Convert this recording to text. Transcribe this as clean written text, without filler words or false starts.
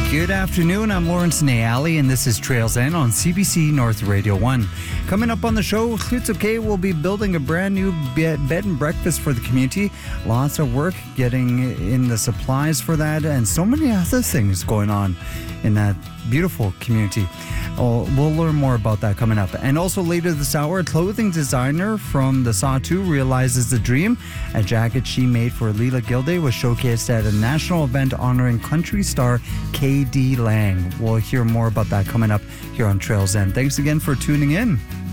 Good afternoon, I'm Lawrence Nayali, and this is Trails End on CBC North Radio 1. Coming up on the show, Hlutz will be building a brand new bed and breakfast for the community. Lots of work getting in the supplies for that, and so many other things going on in that beautiful community. We'll learn more about that coming up. And also later this hour, a clothing designer from the Sawtoo realizes the dream. A jacket she made for Leela Gilday was showcased at a national event honoring country star K.D. Lang. We'll hear more about that coming up here on Trails End. Thanks again for tuning in.